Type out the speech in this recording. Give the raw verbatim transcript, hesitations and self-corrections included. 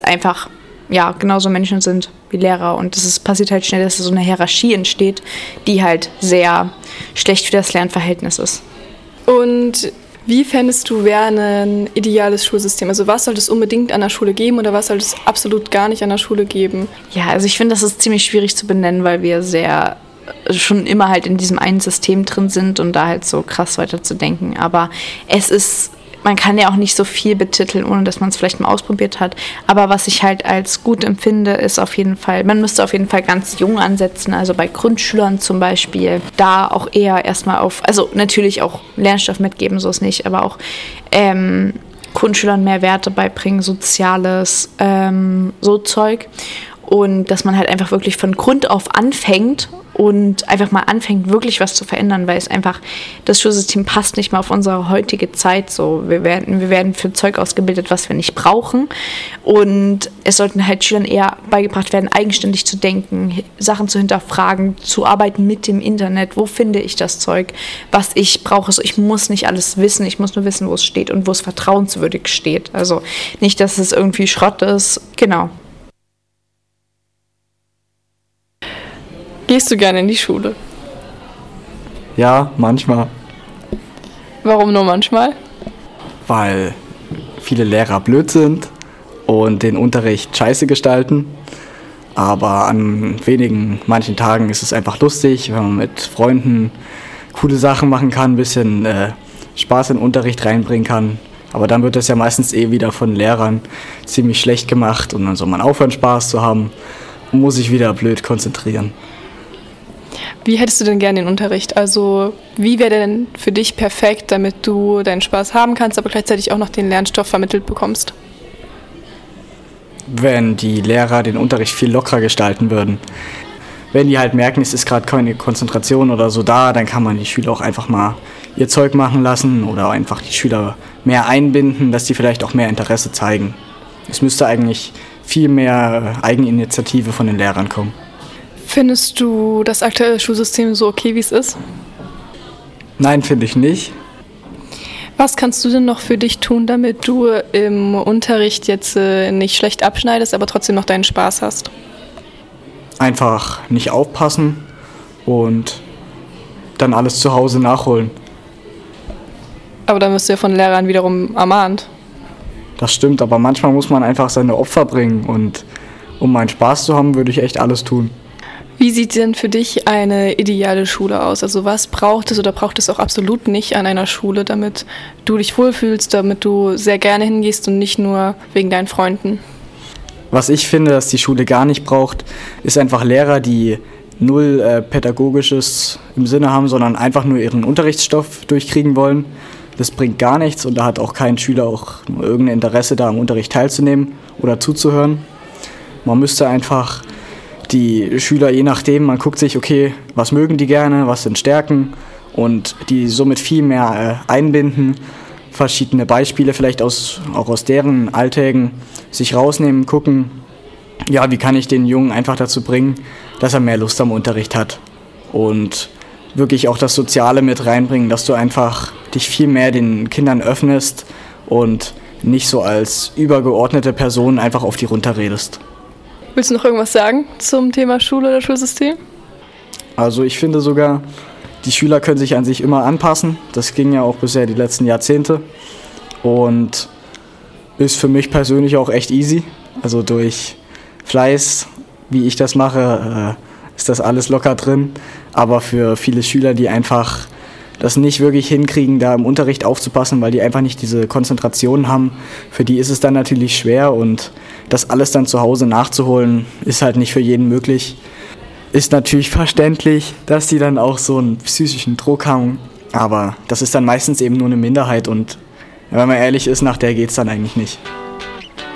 einfach ja genauso Menschen sind wie Lehrer und es passiert halt schnell, dass so eine Hierarchie entsteht, die halt sehr schlecht für das Lernverhältnis ist. Und wie fändest du, wäre ein ideales Schulsystem? Also was sollte es unbedingt an der Schule geben oder was sollte es absolut gar nicht an der Schule geben? Ja, also ich finde, das ist ziemlich schwierig zu benennen, weil wir sehr schon immer halt in diesem einen System drin sind und da halt so krass weiter zu denken. Aber es ist, man kann ja auch nicht so viel betiteln, ohne dass man es vielleicht mal ausprobiert hat. Aber was ich halt als gut empfinde, ist auf jeden Fall, man müsste auf jeden Fall ganz jung ansetzen, also bei Grundschülern zum Beispiel, da auch eher erstmal auf, also natürlich auch Lernstoff mitgeben, so ist nicht, aber auch ähm, Grundschülern mehr Werte beibringen, Soziales, ähm, so Zeug. Und dass man halt einfach wirklich von Grund auf anfängt und einfach mal anfängt, wirklich was zu verändern, weil es einfach, das Schulsystem passt nicht mehr auf unsere heutige Zeit so. Wir werden, wir werden für Zeug ausgebildet, was wir nicht brauchen und es sollten halt Schülern eher beigebracht werden, eigenständig zu denken, Sachen zu hinterfragen, zu arbeiten mit dem Internet, wo finde ich das Zeug, was ich brauche. So, ich muss nicht alles wissen, ich muss nur wissen, wo es steht und wo es vertrauenswürdig steht. Also nicht, dass es irgendwie Schrott ist, genau. Gehst du gerne in die Schule? Ja, manchmal. Warum nur manchmal? Weil viele Lehrer blöd sind und den Unterricht scheiße gestalten. Aber an wenigen, manchen Tagen ist es einfach lustig, wenn man mit Freunden coole Sachen machen kann, ein bisschen äh, Spaß in den Unterricht reinbringen kann. Aber dann wird das ja meistens eh wieder von Lehrern ziemlich schlecht gemacht und dann soll man aufhören, Spaß zu haben und muss sich wieder blöd konzentrieren. Wie hättest du denn gerne den Unterricht? Also wie wäre der denn für dich perfekt, damit du deinen Spaß haben kannst, aber gleichzeitig auch noch den Lernstoff vermittelt bekommst? Wenn die Lehrer den Unterricht viel lockerer gestalten würden. Wenn die halt merken, es ist gerade keine Konzentration oder so da, dann kann man die Schüler auch einfach mal ihr Zeug machen lassen oder einfach die Schüler mehr einbinden, dass die vielleicht auch mehr Interesse zeigen. Es müsste eigentlich viel mehr Eigeninitiative von den Lehrern kommen. Findest du das aktuelle Schulsystem so okay, wie es ist? Nein, finde ich nicht. Was kannst du denn noch für dich tun, damit du im Unterricht jetzt äh, nicht schlecht abschneidest, aber trotzdem noch deinen Spaß hast? Einfach nicht aufpassen und dann alles zu Hause nachholen. Aber dann wirst du ja von Lehrern wiederum ermahnt. Das stimmt, aber manchmal muss man einfach seine Opfer bringen und um meinen Spaß zu haben, würde ich echt alles tun. Wie sieht denn für dich eine ideale Schule aus? Also was braucht es oder braucht es auch absolut nicht an einer Schule, damit du dich wohlfühlst, damit du sehr gerne hingehst und nicht nur wegen deinen Freunden? Was ich finde, dass die Schule gar nicht braucht, ist einfach Lehrer, die null äh, Pädagogisches im Sinne haben, sondern einfach nur ihren Unterrichtsstoff durchkriegen wollen. Das bringt gar nichts und da hat auch kein Schüler auch nur irgendein Interesse, da am Unterricht teilzunehmen oder zuzuhören. Man müsste einfach die Schüler, je nachdem, man guckt sich, okay, was mögen die gerne, was sind Stärken und die somit viel mehr äh, einbinden, verschiedene Beispiele vielleicht aus, auch aus deren Alltägen sich rausnehmen, gucken, ja, wie kann ich den Jungen einfach dazu bringen, dass er mehr Lust am Unterricht hat und wirklich auch das Soziale mit reinbringen, dass du einfach dich viel mehr den Kindern öffnest und nicht so als übergeordnete Person einfach auf die runterredest. Willst du noch irgendwas sagen zum Thema Schule oder Schulsystem? Also ich finde sogar, die Schüler können sich an sich immer anpassen. Das ging ja auch bisher die letzten Jahrzehnte und ist für mich persönlich auch echt easy. Also durch Fleiß, wie ich das mache, ist das alles locker drin. Aber für viele Schüler, die einfach das nicht wirklich hinkriegen, da im Unterricht aufzupassen, weil die einfach nicht diese Konzentration haben, für die ist es dann natürlich schwer und das alles dann zu Hause nachzuholen, ist halt nicht für jeden möglich. Ist natürlich verständlich, dass die dann auch so einen psychischen Druck haben, aber das ist dann meistens eben nur eine Minderheit und wenn man ehrlich ist, nach der geht's dann eigentlich nicht.